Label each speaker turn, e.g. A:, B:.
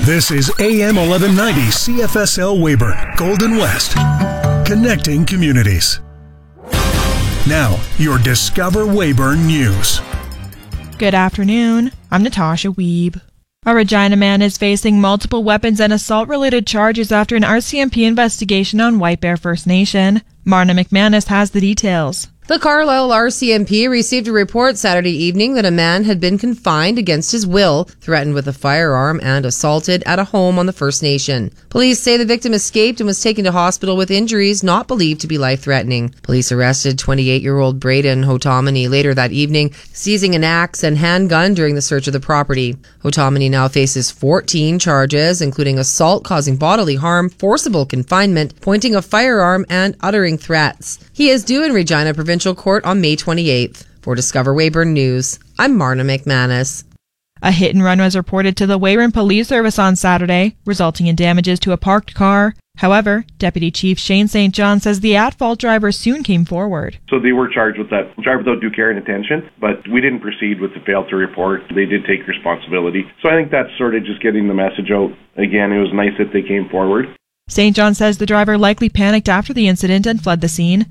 A: This is AM 1190 CFSL Weyburn, Golden West, connecting communities. Now, your Discover Weyburn News.
B: Good afternoon. I'm Natasha Wiebe. A Regina man is facing multiple weapons and assault-related charges after an RCMP investigation on White Bear First Nation. Marna McManus has the details.
C: The Carlisle RCMP received a report Saturday evening that a man had been confined against his will, threatened with a firearm, and assaulted at a home on the First Nation. Police say the victim escaped and was taken to hospital with injuries not believed to be life-threatening. Police arrested 28-year-old Braden Hotomany later that evening, seizing an axe and handgun during the search of the property. Hotomany now faces 14 charges, including assault causing bodily harm, forcible confinement, pointing a firearm, and uttering threats. He is due in Regina Provincial Court on May 28th. For Discover Weyburn News, I'm Marna McManus.
B: A hit and run was reported to the Weyburn Police Service on Saturday, resulting in damages to a parked car. However, Deputy Chief Shane St. John says the at-fault driver soon came forward.
D: So they were charged with that, drive without due care and attention, but we didn't proceed with the fail to report. They did take responsibility. So I think that's sort of just getting the message out. Again, it was nice that they came forward.
B: St. John says the driver likely panicked after the incident and fled the scene.